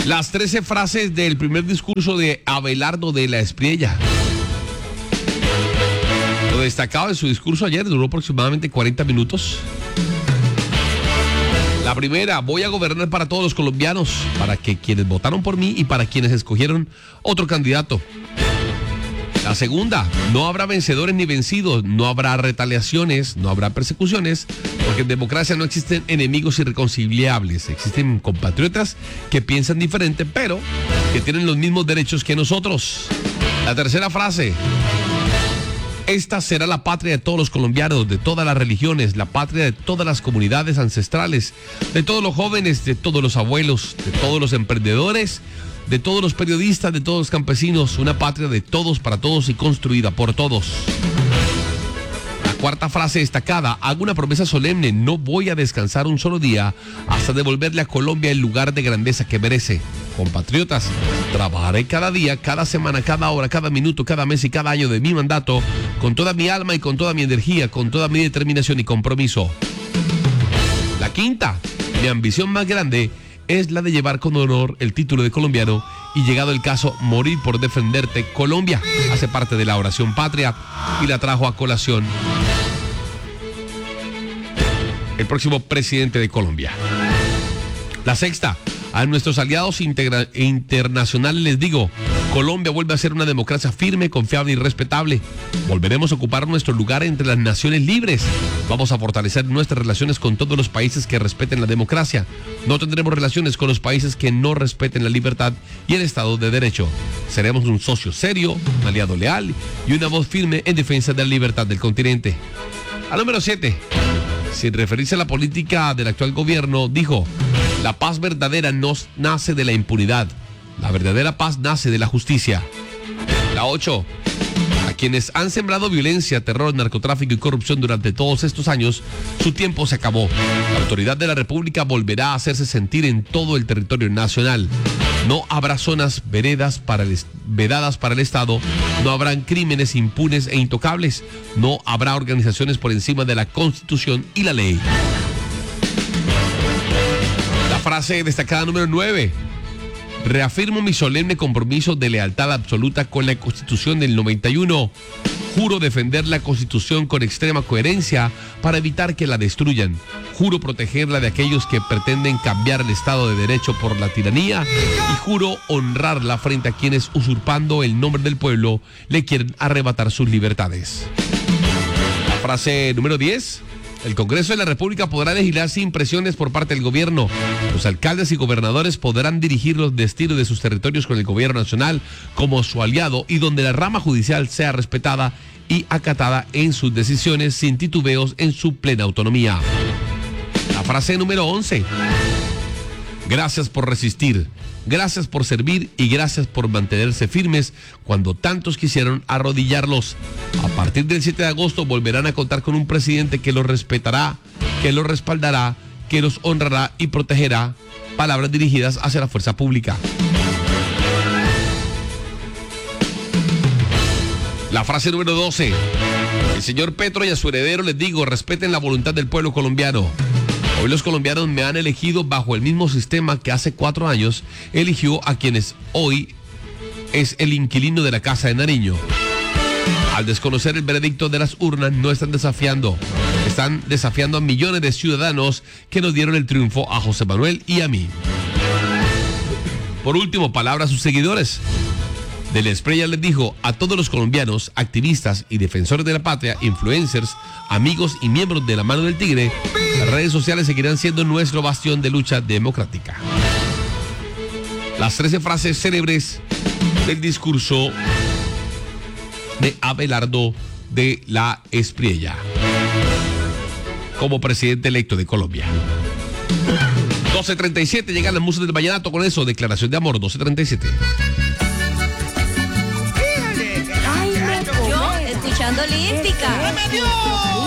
Las 13 frases del primer discurso de Abelardo de la Espriella. Lo destacado de su discurso ayer duró aproximadamente 40 minutos. La primera: voy a gobernar para todos los colombianos, para que quienes votaron por mí y para quienes escogieron otro candidato. La segunda: no habrá vencedores ni vencidos, no habrá retaliaciones, no habrá persecuciones, porque en democracia no existen enemigos irreconciliables, existen compatriotas que piensan diferente, pero que tienen los mismos derechos que nosotros. La tercera frase: esta será la patria de todos los colombianos, de todas las religiones, la patria de todas las comunidades ancestrales, de todos los jóvenes, de todos los abuelos, de todos los emprendedores, de todos los periodistas, de todos los campesinos, una patria de todos para todos y construida por todos. La cuarta frase destacada: hago una promesa solemne, no voy a descansar un solo día hasta devolverle a Colombia el lugar de grandeza que merece. Compatriotas, trabajaré cada día, cada semana, cada hora, cada minuto, cada mes y cada año de mi mandato con toda mi alma y con toda mi energía, con toda mi determinación y compromiso. La quinta: mi ambición más grande es la de llevar con honor el título de colombiano y, llegado el caso, morir por defenderte. Colombia hace parte de la oración patria y la trajo a colación el próximo presidente de Colombia. La sexta: a nuestros aliados internacionales les digo, Colombia vuelve a ser una democracia firme, confiable y respetable. Volveremos a ocupar nuestro lugar entre las naciones libres. Vamos a fortalecer nuestras relaciones con todos los países que respeten la democracia. No tendremos relaciones con los países que no respeten la libertad y el Estado de Derecho. Seremos un socio serio, un aliado leal y una voz firme en defensa de la libertad del continente. Al número 7, sin referirse a la política del actual gobierno, dijo: la paz verdadera no nace de la impunidad. La verdadera paz nace de la justicia. La 8. A quienes han sembrado violencia, terror, narcotráfico y corrupción durante todos estos años, su tiempo se acabó. La autoridad de la República volverá a hacerse sentir en todo el territorio nacional. No habrá zonas vedadas para el Estado, no habrán crímenes impunes e intocables, no habrá organizaciones por encima de la Constitución y la ley. La frase destacada número 9. Reafirmo mi solemne compromiso de lealtad absoluta con la Constitución del 91. Juro defender la Constitución con extrema coherencia para evitar que la destruyan. Juro protegerla de aquellos que pretenden cambiar el Estado de Derecho por la tiranía y juro honrarla frente a quienes, usurpando el nombre del pueblo, le quieren arrebatar sus libertades. La frase número 10. El Congreso de la República podrá legislar sin presiones por parte del gobierno. Los alcaldes y gobernadores podrán dirigir los destinos de sus territorios con el gobierno nacional como su aliado y donde la rama judicial sea respetada y acatada en sus decisiones sin titubeos en su plena autonomía. La frase número 11. Gracias por resistir, gracias por servir y gracias por mantenerse firmes cuando tantos quisieron arrodillarlos. A partir del 7 de agosto volverán a contar con un presidente que los respetará, que los respaldará, que los honrará y protegerá. Palabras dirigidas hacia la fuerza pública. La frase número 12. El señor Petro y a su heredero les digo, respeten la voluntad del pueblo colombiano. Hoy los colombianos me han elegido bajo el mismo sistema que hace 4 años eligió a quienes hoy es el inquilino de la Casa de Nariño. Al desconocer el veredicto de las urnas, no están desafiando a millones de ciudadanos que nos dieron el triunfo a José Manuel y a mí. Por último, palabras a sus seguidores. De la Espriella les dijo a todos los colombianos, activistas y defensores de la patria, influencers, amigos y miembros de la Mano del Tigre, las redes sociales seguirán siendo nuestro bastión de lucha democrática. Las 13 frases célebres del discurso de Abelardo de la Espriella como presidente electo de Colombia. 12:37, llegan las musas del vallenato con eso, declaración de amor, 12:37. Escuchando Olímpica.